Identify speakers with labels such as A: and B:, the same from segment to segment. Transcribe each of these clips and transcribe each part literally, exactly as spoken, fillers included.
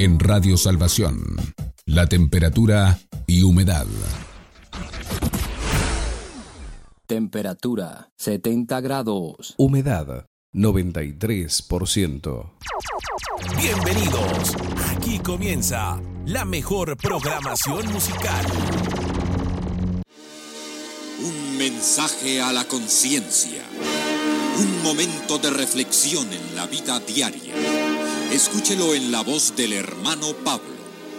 A: En Radio Salvación, la temperatura y humedad.
B: Temperatura setenta grados.
C: Humedad noventa y tres por ciento.
D: Bienvenidos. Aquí comienza la mejor programación musical.
E: Un mensaje a la conciencia. Un momento de reflexión en la vida diaria. Escúchelo en la voz del hermano Pablo.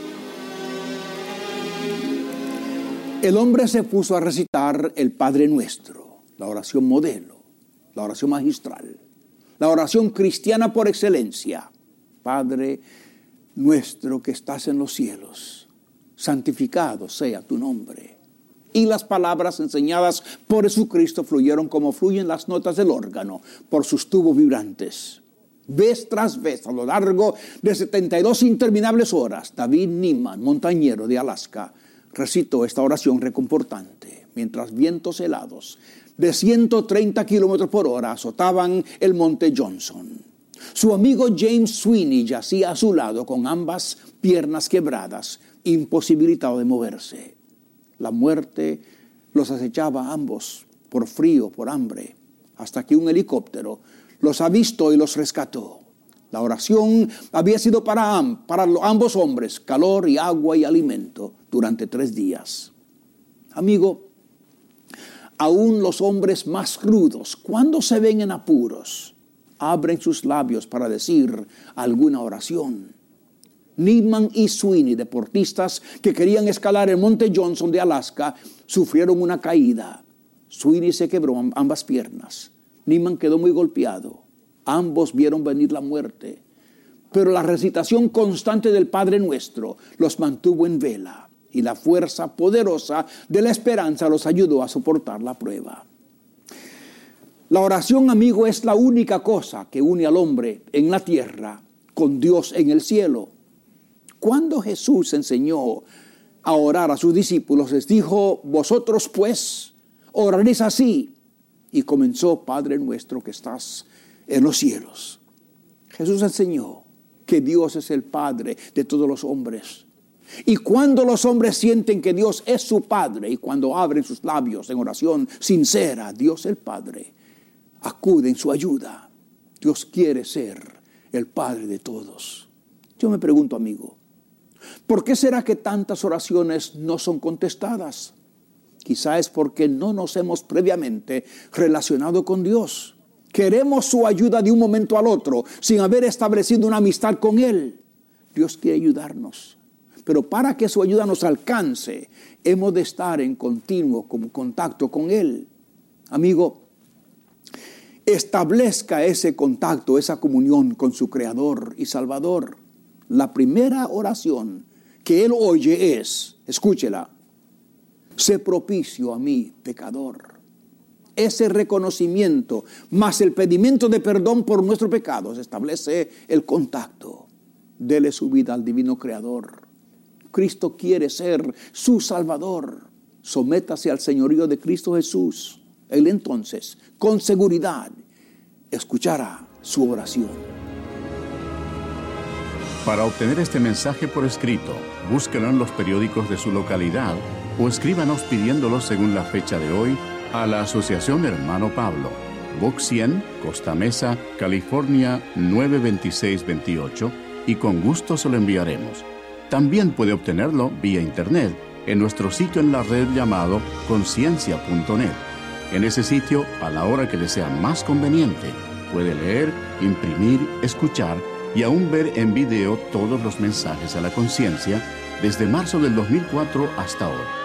F: El hombre se puso a recitar el Padre Nuestro, la oración modelo, la oración magistral, la oración cristiana por excelencia. Padre nuestro que estás en los cielos, santificado sea tu nombre. Y las palabras enseñadas por Jesucristo fluyeron como fluyen las notas del órgano por sus tubos vibrantes. Vez tras vez, a lo largo de setenta y dos interminables horas, David Niman, montañero de Alaska, recitó esta oración reconfortante, mientras vientos helados de ciento treinta kilómetros por hora azotaban el monte Johnson. Su amigo James Sweeney yacía a su lado con ambas piernas quebradas, imposibilitado de moverse. La muerte los acechaba a ambos, por frío, por hambre, hasta que un helicóptero los avistó y los rescató. La oración había sido para, am, para ambos hombres, calor y agua y alimento durante tres días. Amigo, aún los hombres más rudos, cuando se ven en apuros, abren sus labios para decir alguna oración. Niman y Sweeney, deportistas que querían escalar el monte Johnson de Alaska, sufrieron una caída. Sweeney se quebró ambas piernas. Niman quedó muy golpeado. Ambos vieron venir la muerte. Pero la recitación constante del Padre Nuestro los mantuvo en vela. Y la fuerza poderosa de la esperanza los ayudó a soportar la prueba. La oración, amigo, es la única cosa que une al hombre en la tierra con Dios en el cielo. Cuando Jesús enseñó a orar a sus discípulos, les dijo: vosotros pues oraréis así. Y comenzó: Padre nuestro que estás en los cielos. Jesús enseñó que Dios es el Padre de todos los hombres. Y cuando los hombres sienten que Dios es su Padre, y cuando abren sus labios en oración sincera, Dios el Padre acude en su ayuda. Dios quiere ser el Padre de todos. Yo me pregunto, amigo, ¿por qué será que tantas oraciones no son contestadas? Quizá es porque no nos hemos previamente relacionado con Dios. Queremos su ayuda de un momento al otro, sin haber establecido una amistad con Él. Dios quiere ayudarnos, pero para que su ayuda nos alcance, hemos de estar en continuo contacto con Él. Amigo, establezca ese contacto, esa comunión con su Creador y Salvador. La primera oración que Él oye es, escúchela: sé propicio a mí, pecador. Ese reconocimiento más el pedimiento de perdón por nuestros pecados establece el contacto. Dele su vida al divino Creador. Cristo quiere ser su Salvador. Sométase al señorío de Cristo Jesús. Él entonces, con seguridad, escuchará su oración.
G: Para obtener este mensaje por escrito, búsquelo en los periódicos de su localidad o escríbanos pidiéndolo según la fecha de hoy a la Asociación Hermano Pablo, Box cien, Costa Mesa, California nueve veintiséis veintiocho, y con gusto se lo enviaremos. También puede obtenerlo vía internet en nuestro sitio en la red llamado conciencia punto net. En ese sitio, a la hora que le sea más conveniente, puede leer, imprimir, escuchar y aún ver en video todos los mensajes a la conciencia desde marzo del dos mil cuatro hasta hoy.